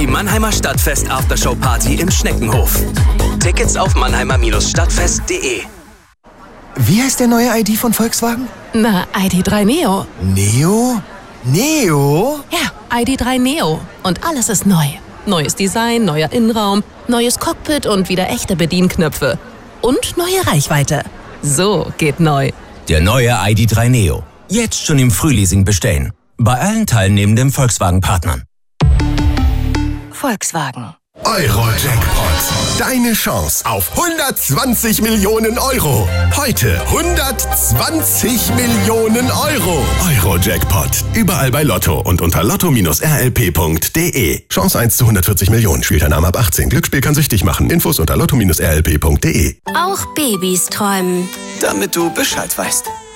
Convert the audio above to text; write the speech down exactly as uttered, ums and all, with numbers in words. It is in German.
Mannheimer Stadtfest Aftershow Party im Schneckenhof. Tickets auf mannheimer Stadtfest punkt de. Wie heißt der neue I D von Volkswagen? Na, I D drei Neo. Neo? Neo? Ja, I D drei Neo. Und alles ist neu. Neues Design, neuer Innenraum, neues Cockpit und wieder echte Bedienknöpfe. Und neue Reichweite. So geht neu. Der neue I D drei Neo. Jetzt schon im Frühleasing bestellen. Bei allen teilnehmenden Volkswagen-Partnern. Volkswagen. Euro-Jackpot. Deine Chance auf hundertzwanzig Millionen Euro. Heute hundertzwanzig Millionen Euro. Euro-Jackpot. Überall bei Lotto und unter lotto Bindestrich r l p punkt de. Chance eins zu hundertvierzig Millionen. Spielteilnahme ab achtzehn. Glücksspiel kann süchtig machen. Infos unter lotto Bindestrich r l p punkt de. Auch Babys träumen. Damit du Bescheid weißt.